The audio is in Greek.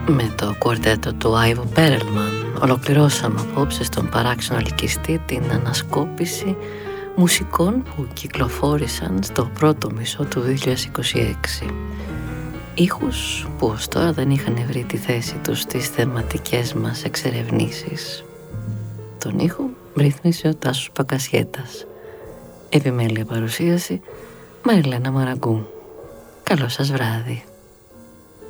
Με το κουαρτέτο του Άιβο Πέρελμαν ολοκληρώσαμε απόψε στον παράξενο ελκυστή την ανασκόπηση μουσικών που κυκλοφόρησαν στο πρώτο μισό του 2026. Ήχους που ως τώρα δεν είχαν βρει τη θέση τους στις θεματικές μας εξερευνήσεις. Τον ήχο ρύθμισε ο Τάσος Παγκασιέτας. Επιμέλεια παρουσίαση Μαριλένα Μαραγκού. Καλό σας βράδυ.